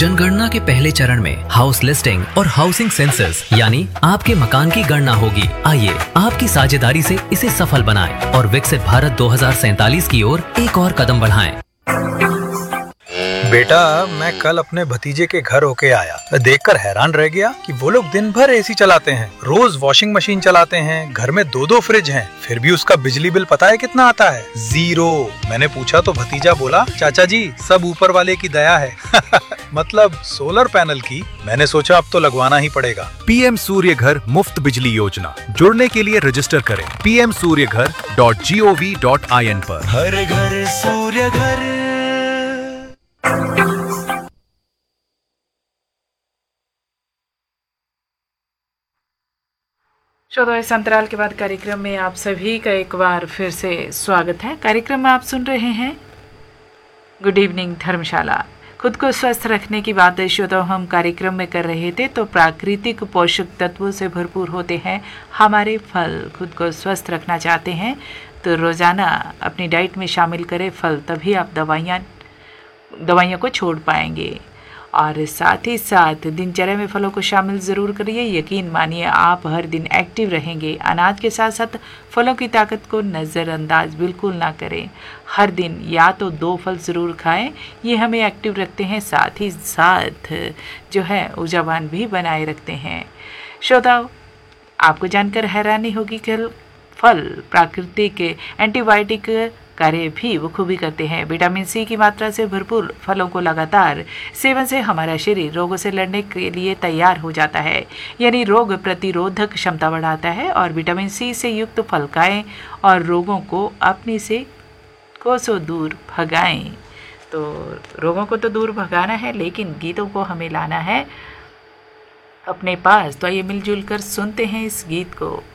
जनगणना के पहले चरण में हाउस लिस्टिंग और हाउसिंग सेंसस यानी आपके मकान की गणना होगी। आइए आपकी साझेदारी से इसे सफल बनाएं और विकसित भारत 2047 की ओर एक और कदम बढ़ाएं। बेटा, मैं कल अपने भतीजे के घर होके आया, देखकर हैरान रह गया कि वो लोग दिन भर एसी चलाते हैं, रोज वॉशिंग मशीन चलाते हैं, घर में 2-2 फ्रिज हैं, फिर भी उसका बिजली बिल पता है कितना आता है? 0। मैंने पूछा तो भतीजा बोला, चाचा जी सब ऊपर वाले की दया है। मतलब सोलर पैनल की। मैंने सोचा अब तो लगवाना ही पड़ेगा। पीएम सूर्य घर मुफ्त बिजली योजना, जुड़ने के लिए रजिस्टर करें pmsuryaghar.gov.in पर। हर घर सूर्य घर। श्रोताओं, इस अंतराल के बाद कार्यक्रम में आप सभी का एक बार फिर से स्वागत है। कार्यक्रम में आप सुन रहे हैं गुड इवनिंग धर्मशाला। खुद को स्वस्थ रखने की बात श्रोताओं हम कार्यक्रम में कर रहे थे, तो प्राकृतिक पोषक तत्वों से भरपूर होते हैं हमारे फल। खुद को स्वस्थ रखना चाहते हैं तो रोज़ाना अपनी डाइट में शामिल करें फल, तभी आप दवाइयों को छोड़ पाएंगे। और साथ ही साथ दिनचर्या में फलों को शामिल ज़रूर करिए। यकीन मानिए आप हर दिन एक्टिव रहेंगे। अनाज के साथ साथ फलों की ताकत को नज़रअंदाज बिल्कुल ना करें। हर दिन या तो 2 फल ज़रूर खाएं, ये हमें एक्टिव रखते हैं, साथ ही साथ जो है ऊर्जावान भी बनाए रखते हैं। श्रोताओं, आपको जानकर हैरानी होगी कि फल प्राकृतिक एंटीबायोटिक कार्य भी वो खूबी करते हैं। विटामिन सी की मात्रा से भरपूर फलों को लगातार सेवन से हमारा शरीर रोगों से लड़ने के लिए तैयार हो जाता है, यानी रोग प्रतिरोधक क्षमता बढ़ाता है। और विटामिन सी से युक्त फल खाएं और रोगों को अपने से कोसों दूर भगाएं। तो रोगों को तो दूर भगाना है, लेकिन गीतों को हमें लाना है अपने पास। तो आइए मिलजुल कर सुनते हैं इस गीत को।